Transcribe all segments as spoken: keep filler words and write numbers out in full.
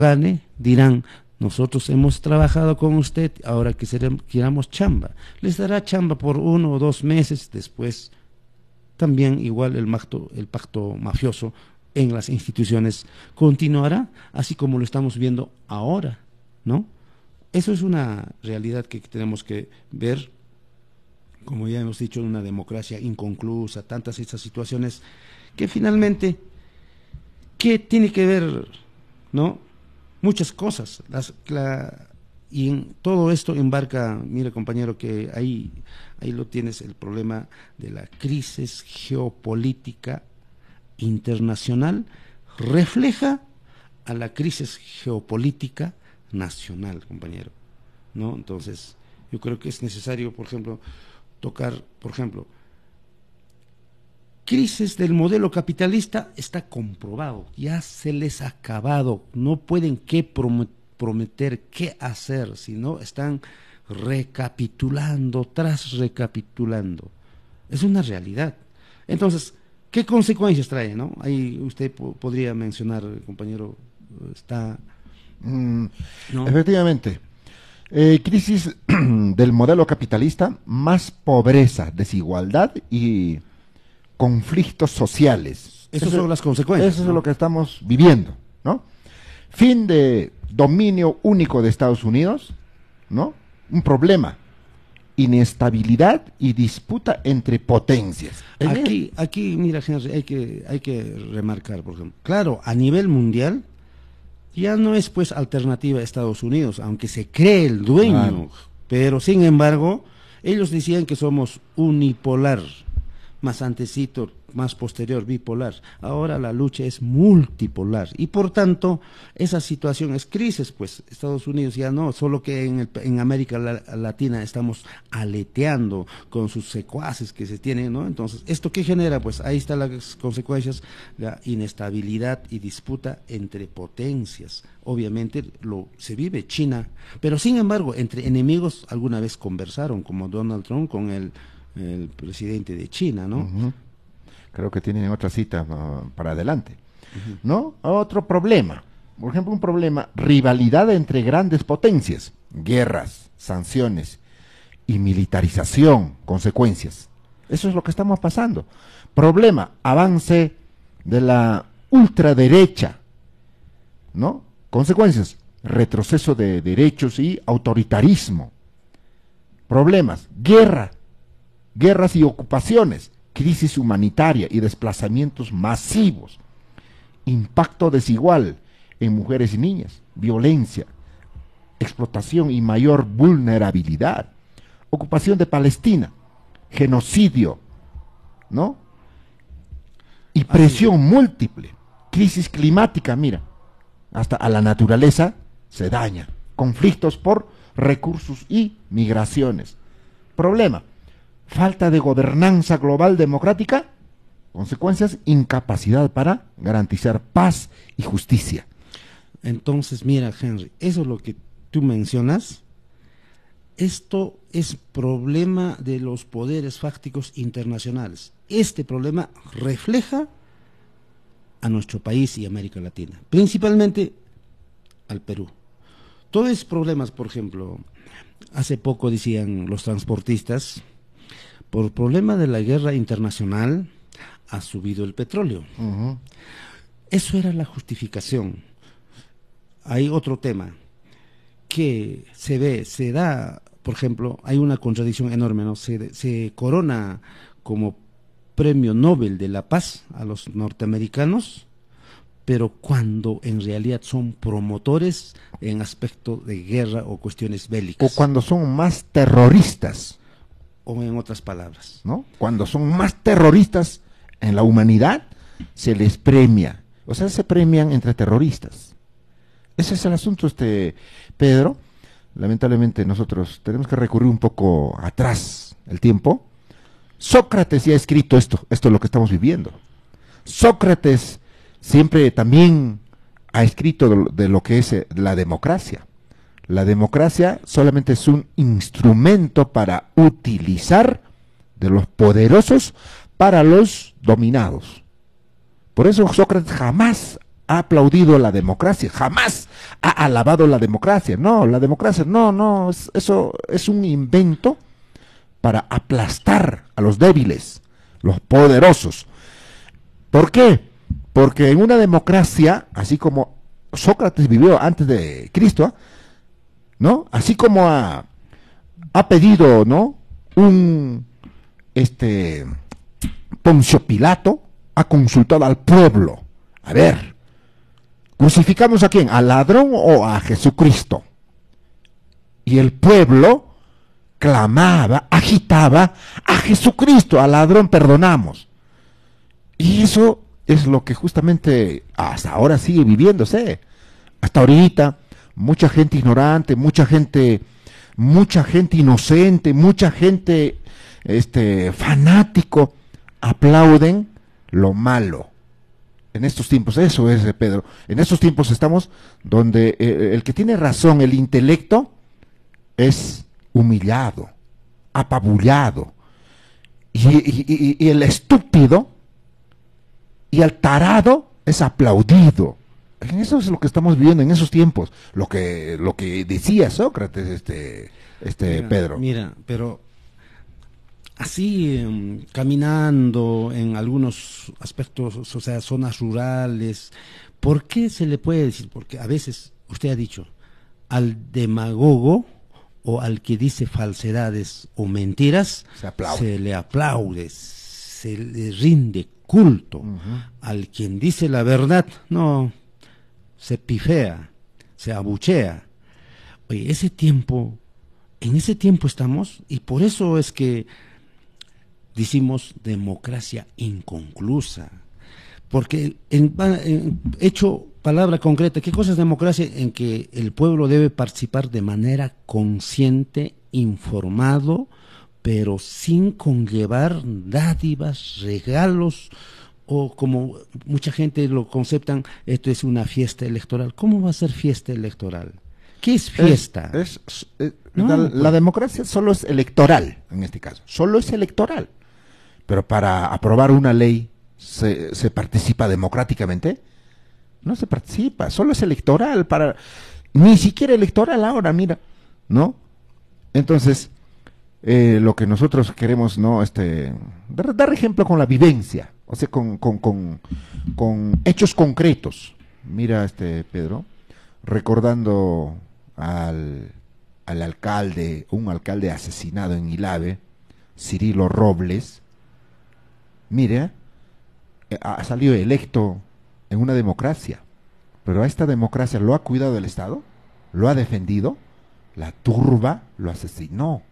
gane, dirán, nosotros hemos trabajado con usted, ahora que queramos chamba. Les dará chamba por uno o dos meses, después también igual el pacto, el pacto mafioso en las instituciones continuará, así como lo estamos viendo ahora, ¿no? Eso es una realidad que tenemos que ver, como ya hemos dicho, una democracia inconclusa, tantas estas situaciones que finalmente, ¿qué tiene que ver, no? Muchas cosas, las, la, y en todo esto embarca, mire compañero, que ahí, ahí lo tienes, el problema de la crisis geopolítica internacional, refleja a la crisis geopolítica nacional, compañero, ¿no? Entonces, yo creo que es necesario, por ejemplo, tocar, por ejemplo, crisis del modelo capitalista está comprobado, ya se les ha acabado, no pueden qué prometer, qué hacer, sino están recapitulando, tras recapitulando. Es una realidad. Entonces, ¿qué consecuencias trae, no? Ahí usted po podría mencionar, compañero, está... Mm, ¿no? Efectivamente. Eh, crisis del modelo capitalista, más pobreza, desigualdad y conflictos sociales. Esas son las consecuencias. Eso, ¿no?, es lo que estamos viviendo, ¿no? Fin de dominio único de Estados Unidos, ¿no? Un problema. Inestabilidad y disputa entre potencias. Aquí, aquí, mira, Henry, hay que, hay que remarcar, por ejemplo, claro, a nivel mundial ya no es pues alternativa a Estados Unidos, aunque se cree el dueño, claro, pero sin embargo, ellos decían que somos unipolar, más antecito, más posterior, bipolar. Ahora la lucha es multipolar y por tanto esa situación es crisis, pues Estados Unidos ya no, solo que en, el, en América Latina estamos aleteando con sus secuaces que se tienen, ¿no? Entonces, ¿esto qué genera? Pues ahí están las consecuencias, la inestabilidad y disputa entre potencias. Obviamente lo se vive China, pero sin embargo, entre enemigos alguna vez conversaron, como Donald Trump con el el presidente de China, ¿no? Uh-huh. Creo que tienen otra cita uh, para adelante, uh-huh, ¿no? Otro problema, por ejemplo, un problema, rivalidad entre grandes potencias, guerras, sanciones y militarización, consecuencias. Eso es lo que estamos pasando. Problema, avance de la ultraderecha, ¿no? Consecuencias, retroceso de derechos y autoritarismo. Problemas, guerra, guerras y ocupaciones, crisis humanitaria y desplazamientos masivos, impacto desigual en mujeres y niñas, violencia, explotación y mayor vulnerabilidad, ocupación de Palestina, genocidio, ¿no? Y presión Así. múltiple, crisis climática, mira, hasta a la naturaleza se daña, conflictos por recursos y migraciones. Problema, falta de gobernanza global democrática, consecuencias, incapacidad para garantizar paz y justicia. Entonces, mira, Henry, eso es lo que tú mencionas, esto es problema de los poderes fácticos internacionales. Este problema refleja a nuestro país y América Latina, principalmente al Perú. Todos esos problemas, por ejemplo, hace poco decían los transportistas, por problema de la guerra internacional ha subido el petróleo. Uh-huh. Eso era la justificación. Hay otro tema que se ve, se da, por ejemplo, hay una contradicción enorme, ¿no? Se, se corona como premio Nobel de la Paz a los norteamericanos, pero cuando en realidad son promotores en aspecto de guerra o cuestiones bélicas. O cuando son más terroristas. O en otras palabras, ¿no? Cuando son más terroristas en la humanidad, se les premia. O sea, se premian entre terroristas. Ese es el asunto, este Pedro. Lamentablemente nosotros tenemos que recurrir un poco atrás el tiempo. Sócrates ya ha escrito esto, esto es lo que estamos viviendo. Sócrates siempre también ha escrito de, de lo que es la democracia. La democracia solamente es un instrumento para utilizar de los poderosos para los dominados. Por eso Sócrates jamás ha aplaudido la democracia, jamás ha alabado la democracia. No, la democracia, no, no, es, eso es un invento para aplastar a los débiles, los poderosos. ¿Por qué? Porque en una democracia, así como Sócrates vivió antes de Cristo, ¿no? Así como ha, ha pedido, ¿no? Un este Poncio Pilato ha consultado al pueblo. A ver, ¿crucificamos a quién? ¿Al ladrón o a Jesucristo? Y el pueblo clamaba, agitaba a Jesucristo, al ladrón perdonamos. Y eso es lo que justamente hasta ahora sigue viviéndose. Hasta ahorita, mucha gente ignorante, mucha gente, mucha gente inocente, mucha gente este fanático, aplauden lo malo. En estos tiempos, eso es, Pedro, en estos tiempos estamos donde eh, el que tiene razón, el intelecto, es humillado, apabullado, y, y, y, y el estúpido y el tarado es aplaudido. Eso es lo que estamos viviendo en esos tiempos, lo que lo que decía Sócrates, este, este mira, Pedro. Mira, pero así um, caminando en algunos aspectos, o sea, zonas rurales, ¿por qué se le puede decir? Porque a veces usted ha dicho, al demagogo o al que dice falsedades o mentiras, se, aplaude. se le aplaude, se le rinde culto. Uh-huh. Al quien dice la verdad, no, se pifea, se abuchea. Oye, ese tiempo, en ese tiempo estamos, y por eso es que decimos democracia inconclusa, porque en, en hecho palabra concreta, ¿qué cosa es democracia? En que el pueblo debe participar de manera consciente, informado, pero sin conllevar dádivas, regalos, o como mucha gente lo conceptan, esto es una fiesta electoral. ¿Cómo va a ser fiesta electoral? ¿Qué es fiesta? Es, es, es, no, la, pues, la democracia solo es electoral, en este caso, solo es electoral. Pero para aprobar una ley, ¿se, se participa democráticamente? No se participa, solo es electoral, para ni siquiera electoral ahora, mira, ¿no? Entonces, eh, lo que nosotros queremos, ¿no? Este, dar, dar ejemplo con la vivencia, o sea, con, con, con, con hechos concretos. Mira, este Pedro, recordando al, al alcalde, un alcalde asesinado en Ilave, Cirilo Robles, mire, ha salido electo en una democracia, pero a esta democracia lo ha cuidado el Estado, lo ha defendido, la turba lo asesinó.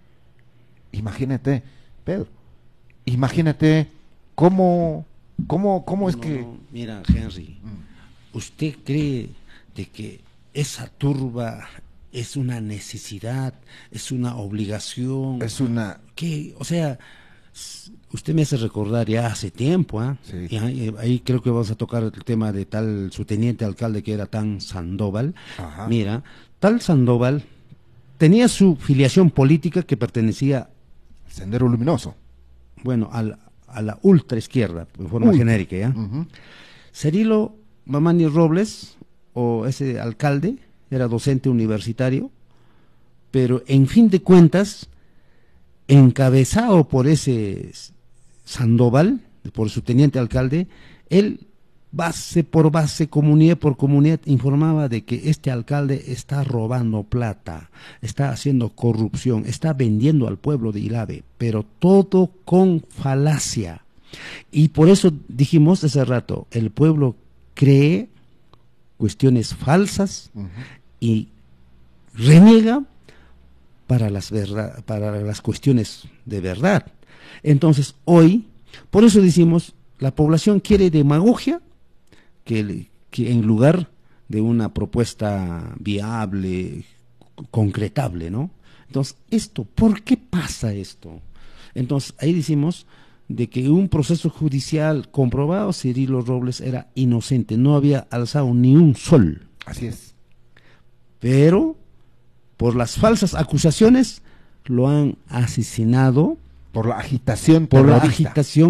Imagínate, Pedro, imagínate cómo, cómo, cómo es no, que... no, mira, Henry, mm. ¿usted cree de que esa turba es una necesidad, es una obligación? Es una... ¿Qué? O sea... Usted me hace recordar ya hace tiempo, ¿eh? Sí. Y ahí, ahí creo que vamos a tocar el tema de tal su teniente alcalde que era Tan Sandoval. Ajá. Mira, tal Sandoval tenía su filiación política que pertenecía Sendero Luminoso. Bueno, al, a la ultra izquierda, en forma Uy. genérica, ¿ya? Uh-huh. Cirilo Mamani Robles, o ese alcalde, era docente universitario, pero en fin de cuentas, encabezado por ese Sandoval, por su teniente alcalde, él base por base, comunidad por comunidad, informaba de que este alcalde está robando plata, está haciendo corrupción, está vendiendo al pueblo de Ilave, pero todo con falacia. Y por eso dijimos hace rato, el pueblo cree cuestiones falsas uh-huh. y reniega para las verdad, para las cuestiones de verdad. Entonces, hoy, por eso decimos, la población quiere demagogia, que, que en lugar de una propuesta viable, concretable, ¿no? Entonces, esto, ¿por qué pasa esto? Entonces, ahí decimos de que un proceso judicial comprobado, Cirilo Robles era inocente, no había alzado ni un sol. Así es. Pero por las falsas acusaciones lo han asesinado por la agitación por terrorista. la agitación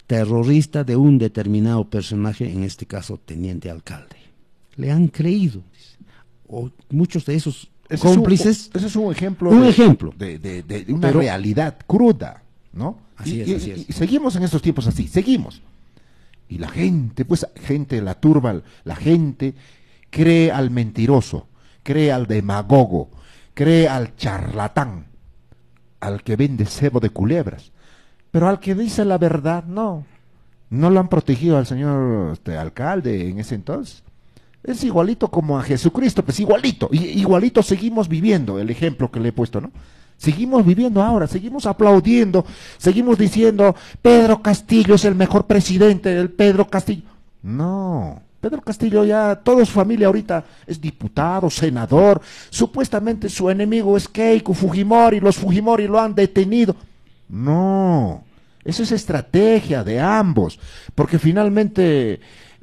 terrorista de un determinado personaje, en este caso teniente alcalde. Le han creído, o muchos de esos ese cómplices. Es un, ese es un ejemplo. Un de, ejemplo. De, de, de, de una Pero, realidad cruda, ¿no? Así y, es, y, así es. Y seguimos en estos tiempos así, seguimos. Y la gente, pues, gente, la turba, la gente cree al mentiroso, cree al demagogo, cree al charlatán, al que vende cebo de culebras. Pero al que dice la verdad, no. No lo han protegido al señor este, alcalde en ese entonces. Es igualito como a Jesucristo, pues igualito. Y, igualito seguimos viviendo, el ejemplo que le he puesto, ¿no? Seguimos viviendo ahora, seguimos aplaudiendo, seguimos diciendo, Pedro Castillo es el mejor presidente, el Pedro Castillo. No, Pedro Castillo ya, toda su familia ahorita es diputado, senador, supuestamente su enemigo es Keiko Fujimori, los Fujimori lo han detenido. No, eso es estrategia de ambos, porque finalmente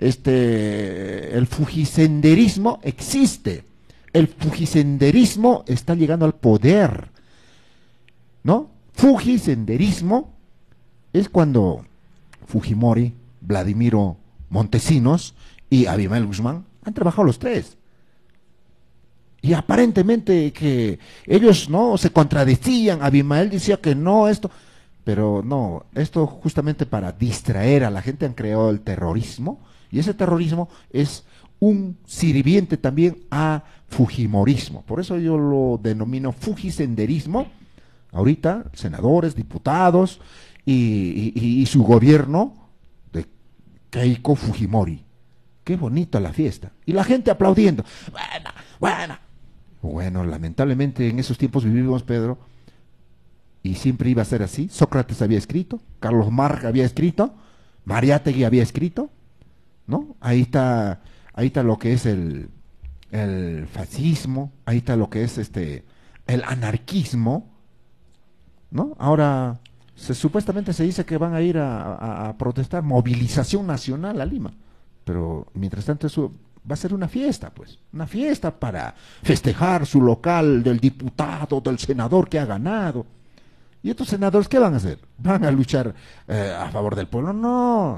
este, el fujisenderismo existe, el fujisenderismo está llegando al poder. ¿No? Fujisenderismo es cuando Fujimori, Vladimiro Montesinos y Abimael Guzmán han trabajado los tres. Y aparentemente que ellos no se contradecían, Abimael decía que no, esto, pero no, esto justamente para distraer a la gente han creado el terrorismo, y ese terrorismo es un sirviente también a Fujimorismo. Por eso yo lo denomino fujisenderismo. Ahorita, senadores, diputados y, y, y su gobierno de Keiko Fujimori. Qué bonita la fiesta. Y la gente aplaudiendo. Buena, buena. Bueno, lamentablemente en esos tiempos vivimos, Pedro, y siempre iba a ser así. Sócrates había escrito, Carlos Marx había escrito, Mariátegui había escrito, ¿no? Ahí está, ahí está lo que es el, el fascismo, ahí está lo que es este, el anarquismo, ¿no? Ahora se, supuestamente se dice que van a ir a, a, a protestar, movilización nacional a Lima, pero mientras tanto eso va a ser una fiesta, pues, una fiesta para festejar su local del diputado, del senador que ha ganado. ¿Y estos senadores qué van a hacer? ¿Van a luchar eh, a favor del pueblo? No.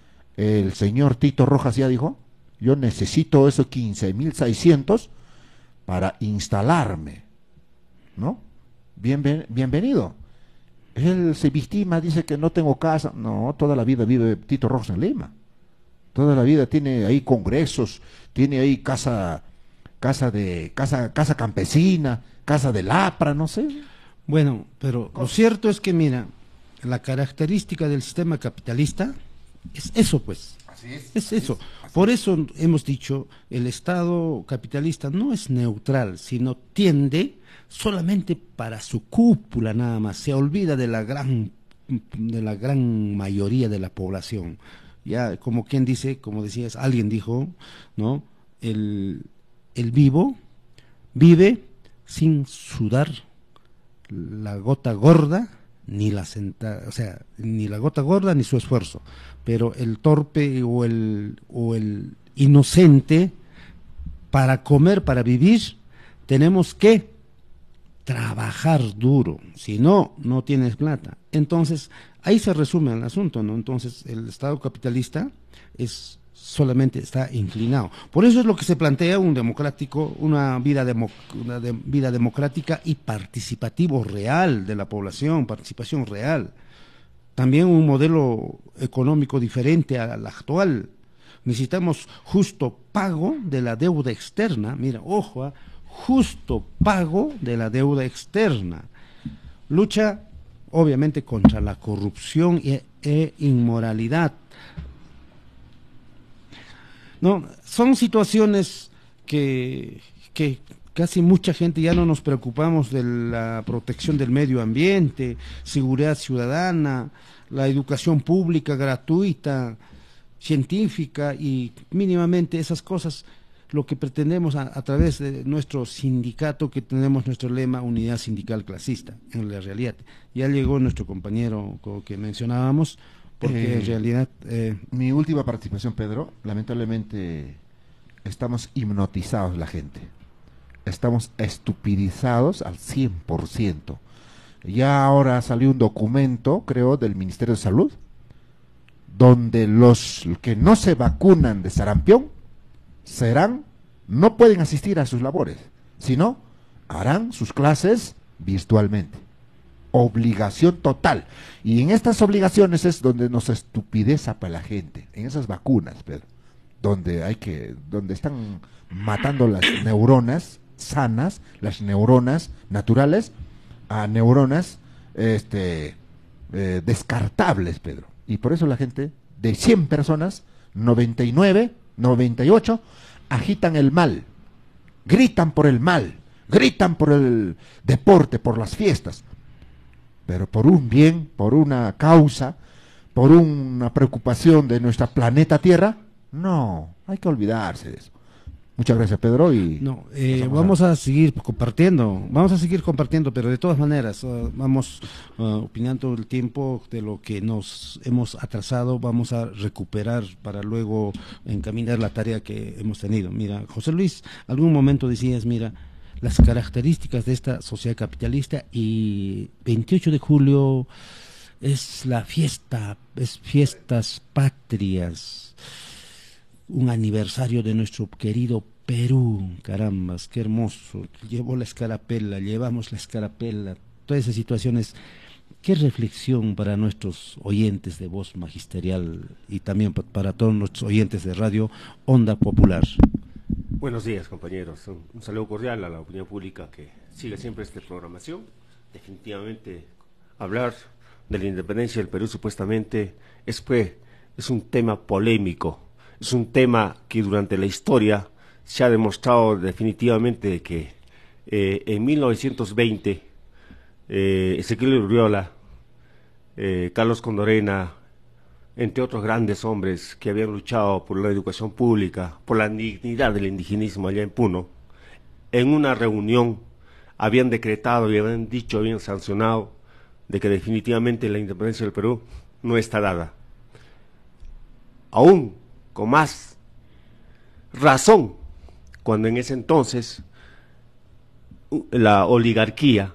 El señor Tito Rojas ya dijo, yo necesito esos quince mil seiscientos para instalarme, ¿no? Bien, bien, bienvenido. Él se victima, dice que no tengo casa. No, toda la vida vive Tito Rojas en Lima. Toda la vida tiene ahí congresos, tiene ahí casa, casa de, casa, casa campesina, casa de lapra, no sé. Bueno, pero lo cierto es que, mira, la característica del sistema capitalista es eso, pues. Así es. Es eso. Por eso hemos dicho, el Estado capitalista no es neutral, sino tiende solamente para su cúpula nada más, se olvida de la gran, de la gran mayoría de la población. Ya, como quien dice, como decías, alguien dijo, ¿no? El, el vivo vive sin sudar la gota gorda, ni la senta, o sea, ni la gota gorda ni su esfuerzo, pero el torpe o el, o el inocente, para comer, para vivir, tenemos que trabajar duro, si no, no tienes plata. Entonces, ahí se resume el asunto, ¿no? Entonces, el Estado capitalista es solamente está inclinado. Por eso es lo que se plantea un democrático, una vida, demo, una de, vida democrática y participativo real de la población, participación real. También un modelo económico diferente al actual. Necesitamos justo pago de la deuda externa, mira, ojo, ¿eh? Justo pago de la deuda externa. Lucha, obviamente, contra la corrupción e, e inmoralidad. No, son situaciones que, que casi mucha gente ya no nos preocupamos de la protección del medio ambiente, seguridad ciudadana, la educación pública gratuita, científica y mínimamente esas cosas. Lo que pretendemos a, a través de nuestro sindicato, que tenemos nuestro lema Unidad Sindical Clasista, en la realidad. Ya llegó nuestro compañero que mencionábamos, porque eh, en realidad... Eh, mi última participación, Pedro, lamentablemente estamos hipnotizados la gente, estamos estupidizados al cien por ciento. Ya ahora salió un documento, creo, del Ministerio de Salud, donde los que no se vacunan de sarampión serán, no pueden asistir a sus labores, sino harán sus clases virtualmente. Obligación total. Y en estas obligaciones es donde nos estupideza para la gente, en esas vacunas, Pedro, donde hay que, donde están matando las neuronas sanas, las neuronas naturales, a neuronas este eh, descartables, Pedro. Y por eso la gente, de cien personas, noventa y nueve, noventa y ocho agitan el mal, gritan por el mal, gritan por el deporte, por las fiestas, pero por un bien, por una causa, por una preocupación de nuestra planeta Tierra, no, hay que olvidarse de eso. Muchas gracias, Pedro. Y no, eh, vamos a seguir compartiendo, vamos a seguir compartiendo, pero de todas maneras, uh, vamos uh, opinando el tiempo de lo que nos hemos atrasado, vamos a recuperar para luego encaminar la tarea que hemos tenido. Mira, José Luis, algún momento decías, mira, las características de esta sociedad capitalista, y veintiocho de julio es la fiesta, es fiestas patrias, un aniversario de nuestro querido Perú, carambas, qué hermoso, llevó la escarapela, llevamos la escarapela, todas esas situaciones. Qué reflexión para nuestros oyentes de Voz Magisterial y también para todos nuestros oyentes de Radio Onda Popular. Buenos días, compañeros, un, un saludo cordial a la opinión pública que sigue siempre esta programación. Definitivamente hablar de la independencia del Perú supuestamente es, pues, es un tema polémico. Es un tema que durante la historia se ha demostrado definitivamente que eh, en mil novecientos veinte eh, Ezequiel Urriola, eh, Carlos Condorena, entre otros grandes hombres que habían luchado por la educación pública, por la dignidad del indigenismo allá en Puno, en una reunión habían decretado y habían dicho, habían sancionado de que definitivamente la independencia del Perú no está dada. Aún con más razón, cuando en ese entonces la oligarquía,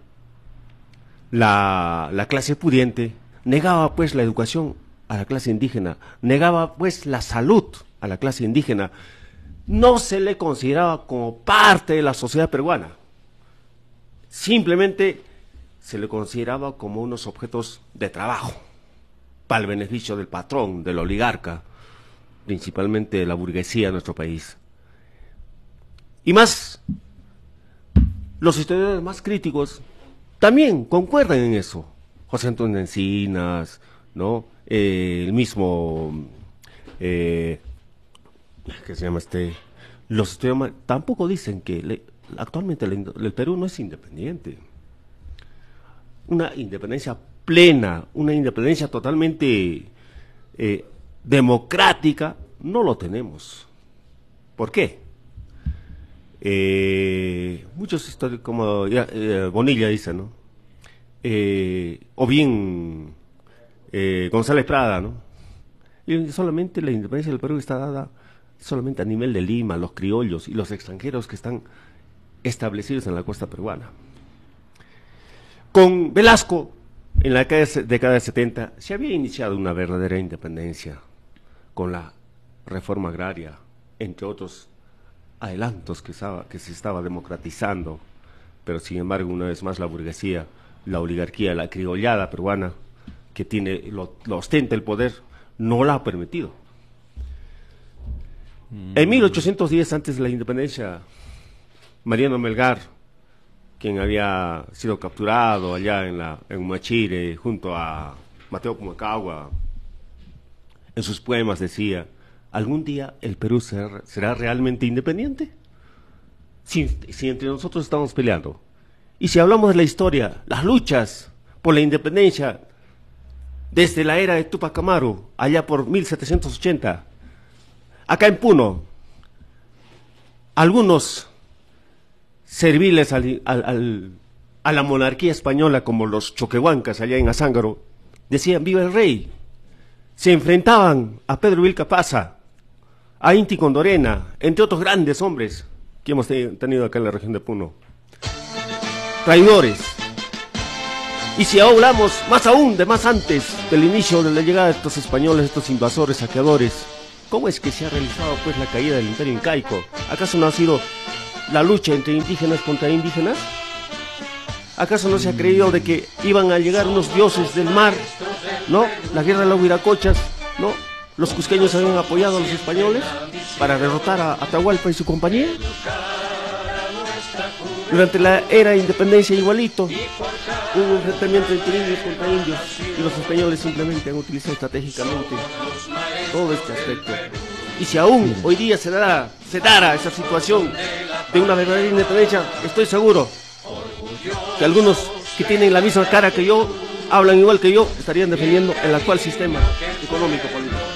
la, la clase pudiente, negaba pues la educación a la clase indígena, negaba pues la salud a la clase indígena, no se le consideraba como parte de la sociedad peruana, simplemente se le consideraba como unos objetos de trabajo, para el beneficio del patrón, del oligarca, principalmente de la burguesía de nuestro país. Y más, los historiadores más críticos también concuerdan en eso. José Antonio Encinas, ¿no? Eh, el mismo, eh, ¿qué se llama este? Los historiadores tampoco dicen que le, actualmente el, el Perú no es independiente. Una independencia plena, una independencia totalmente eh, democrática, no lo tenemos. ¿Por qué? Eh, muchos históricos, como ya, eh, Bonilla dice, ¿no? Eh, o bien eh, González Prada, ¿no? Y solamente la independencia del Perú está dada solamente a nivel de Lima, los criollos y los extranjeros que están establecidos en la costa peruana. Con Velasco, en la década de setenta, se había iniciado una verdadera independencia con la reforma agraria, entre otros adelantos que, estaba, que se estaba democratizando, pero sin embargo, una vez más, la burguesía, la oligarquía, la criollada peruana, que tiene, lo, lo ostenta el poder, no la ha permitido. Mm. En mil ochocientos diez, antes de la independencia, Mariano Melgar, quien había sido capturado allá en, la, en Humachire, junto a Mateo Pumacagua, en sus poemas decía: ¿algún día el Perú será, será realmente independiente? Si, si entre nosotros estamos peleando. Y si hablamos de la historia, las luchas por la independencia, desde la era de Túpac Amaru, allá por mil setecientos ochenta, acá en Puno, algunos serviles al, al, al, a la monarquía española, como los choquehuancas allá en Azángaro, decían viva el rey. Se enfrentaban a Pedro Vilca Pasa, a Inti Condorena, entre otros grandes hombres que hemos tenido acá en la región de Puno. Traidores. Y si hablamos más aún de más antes del inicio de la llegada de estos españoles, estos invasores, saqueadores, ¿cómo es que se ha realizado pues la caída del imperio incaico? ¿Acaso no ha sido la lucha entre indígenas contra indígenas? ¿Acaso no se ha creído de que iban a llegar unos dioses del mar? ¿No? La guerra de los huiracochas, ¿no? Los cusqueños habían apoyado a los españoles para derrotar a Atahualpa y su compañía. Durante la era de independencia igualito, hubo un enfrentamiento entre indios contra indios y los españoles simplemente han utilizado estratégicamente todo este aspecto. Y si aún hoy día se dará, se dará esa situación de una verdadera independencia, estoy seguro que algunos que tienen la misma cara que yo, hablan igual que yo, estarían defendiendo el actual sistema económico político.